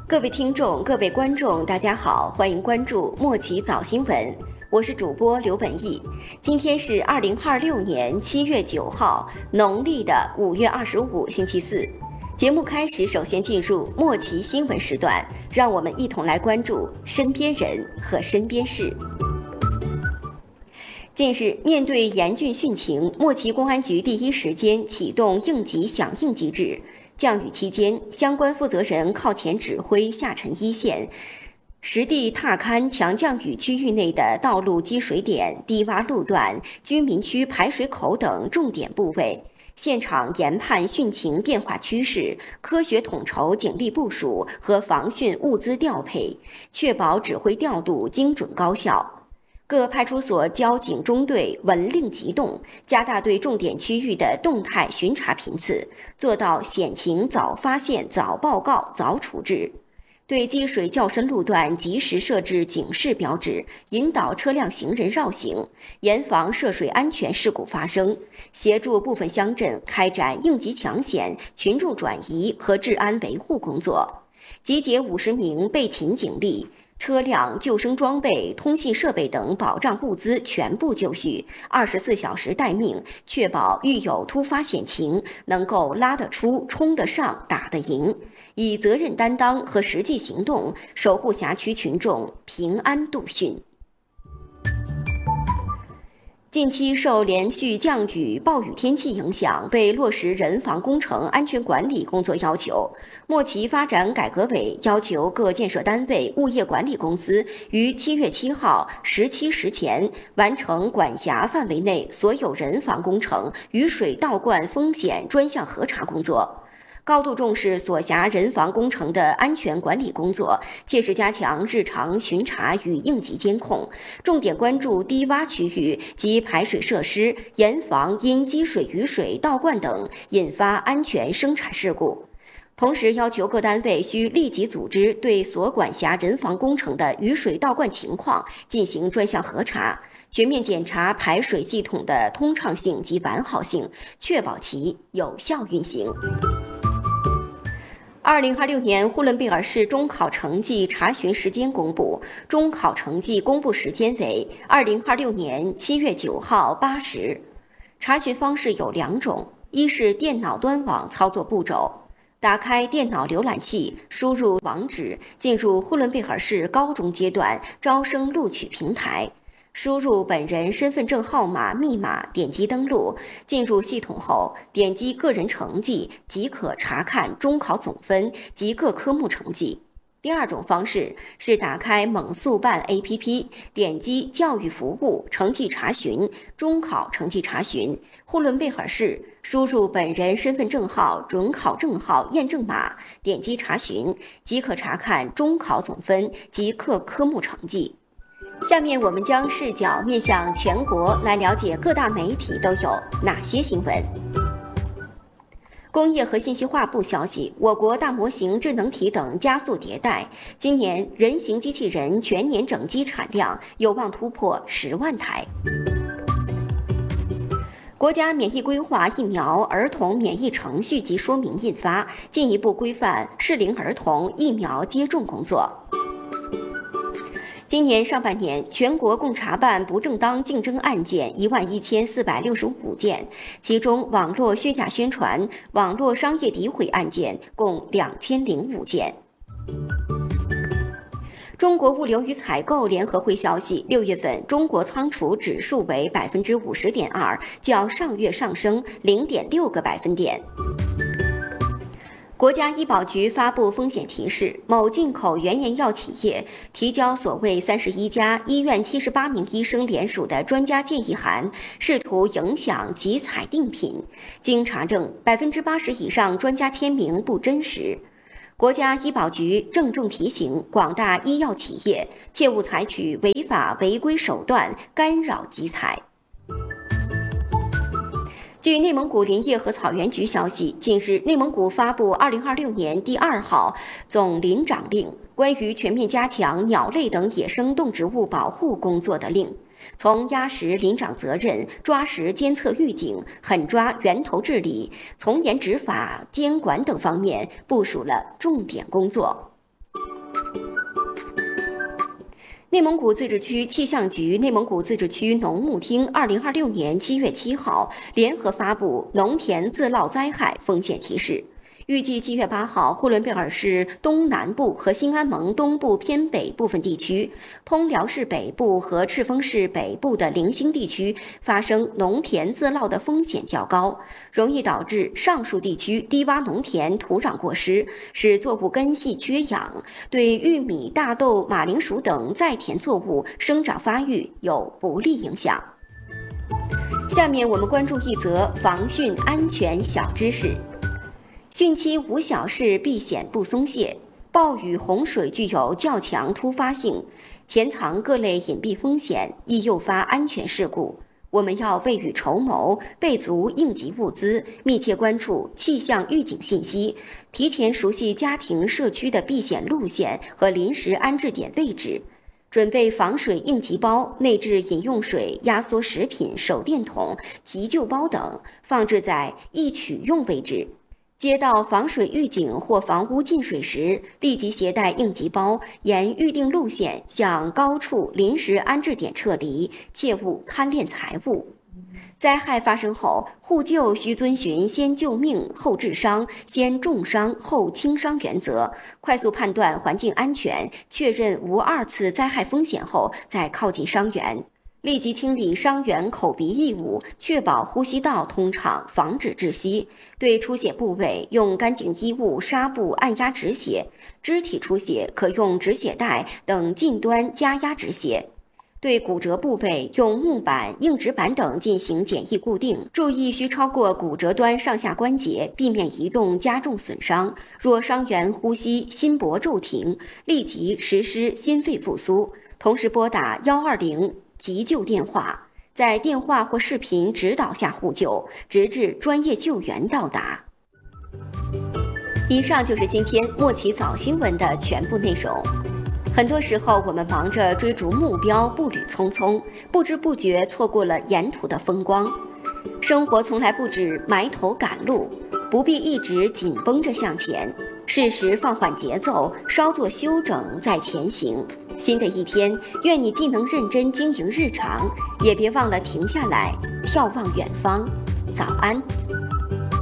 各位听众、各位观众，大家好，欢迎关注莫奇早新闻，我是主播刘本义。今天是2026年7月9号，农历的5月25，星期四。节目开始，首先进入莫奇新闻时段，让我们一同来关注身边人和身边事。近日，面对严峻汛情，莫奇公安局第一时间启动应急响应机制。降雨期间，相关负责人靠前指挥，下沉一线，实地踏勘强降雨区域内的道路积水点、低洼路段、居民区排水口等重点部位，现场研判汛情变化趋势，科学统筹警力部署和防汛物资调配，确保指挥调度精准高效。各派出所交警中队闻令急动，加大对重点区域的动态巡查频次，做到险情早发现、早报告、早处置。对积水较深路段及时设置警示标志，引导车辆行人绕行，严防涉水安全事故发生。协助部分乡镇开展应急抢险、群众转移和治安维护工作，集结50名备勤警力。车辆、救生装备、通信设备等保障物资全部就绪，24小时待命，确保遇有突发险情能够拉得出、冲得上、打得赢，以责任担当和实际行动守护辖区群众平安度汛。近期受连续降雨、暴雨天气影响，为落实人防工程安全管理工作要求，莫奇发展改革委要求各建设单位、物业管理公司于7月7号17时前完成管辖范围内所有人防工程雨水倒灌风险专项核查工作。高度重视所辖人防工程的安全管理工作，切实加强日常巡查与应急监控，重点关注低洼区域及排水设施，严防因积水、雨水倒灌等引发安全生产事故。同时要求各单位需立即组织对所管辖人防工程的雨水倒灌情况进行专项核查，全面检查排水系统的通畅性及完好性，确保其有效运行。2026年呼伦贝尔市中考成绩查询时间公布，中考成绩公布时间为2026年7月9号8时。查询方式有2种，一是电脑端网操作步骤，打开电脑浏览器，输入网址，进入呼伦贝尔市高中阶段招生录取平台。输入本人身份证号码、密码，点击登录。进入系统后，点击个人成绩即可查看中考总分及各科目成绩。第2种方式是打开蒙速办 APP， 点击教育服务成绩查询、中考成绩查询，呼伦贝尔市，输入本人身份证号、准考证号验证码，点击查询，即可查看中考总分及各科目成绩。下面我们将视角面向全国，来了解各大媒体都有哪些新闻。工业和信息化部消息，我国大模型、智能体等加速迭代，今年人形机器人全年整机产量有望突破10万台。国家免疫规划疫苗儿童免疫程序及说明印发，进一步规范适龄儿童疫苗接种工作。今年上半年，全国共查办不正当竞争案件11465件，其中网络虚假宣传、网络商业诋毁案件共2005件。中国物流与采购联合会消息，6月份中国仓储指数为50.2%，较上月上升0.6个百分点。国家医保局发布风险提示，某进口原研药企业提交所谓31家医院78名医生联署的专家建议函，试图影响及采定品。经查证，80%以上专家签名不真实。国家医保局郑重提醒广大医药企业，切勿采取违法违规手段干扰集采。据内蒙古林业和草原局消息，近日内蒙古发布2026年第2号总林长令，关于全面加强鸟类等野生动植物保护工作的令。从压实林长责任、抓实监测预警、狠抓源头治理、从严执法、监管等方面部署了重点工作。 内蒙古自治区气象局、内蒙古自治区农牧厅2026年7月7号联合发布农田自涝灾害风险提示。预计7月8号，呼伦贝尔市东南部和兴安盟东部偏北部分地区、通辽市北部和赤峰市北部的零星地区发生农田自涝的风险较高，容易导致上述地区低洼农田土壤过湿，使作物根系缺氧，对玉米、大豆、马铃薯等在田作物生长发育有不利影响。下面我们关注一则防汛安全小知识。汛期无小事避险不松懈，暴雨洪水具有较强突发性，潜藏各类隐蔽风险，易诱发安全事故。我们要未雨绸缪，备足应急物资，密切关注气象预警信息，提前熟悉家庭社区的避险路线和临时安置点位置，准备防水应急包，内置饮用水、压缩食品、手电筒、急救包等，放置在易取用位置。接到防水预警或房屋进水时，立即携带应急包，沿预定路线向高处临时安置点撤离，切勿贪恋财物。灾害发生后，互救需遵循先救命后治伤、先重伤后轻伤原则，快速判断环境安全，确认无二次灾害风险后，再靠近伤员。立即清理伤员口鼻异物，确保呼吸道通畅，防止窒息。对出血部位用干净衣物、纱布按压止血，肢体出血可用止血带等近端加压止血。对骨折部位用木板、硬纸板等进行简易固定，注意需超过骨折端上下关节，避免移动加重损伤。若伤员呼吸、心搏骤停，立即实施心肺复苏，同时拨打120急救电话，在电话或视频指导下互救，直至专业救援到达。以上就是今天莫奇早新闻的全部内容。很多时候，我们忙着追逐目标，步履匆匆，不知不觉错过了沿途的风光。生活从来不止埋头赶路，不必一直紧绷着向前，适时放缓节奏，稍作休整再前行。新的一天，愿你既能认真经营日常，也别忘了停下来眺望远方。早安。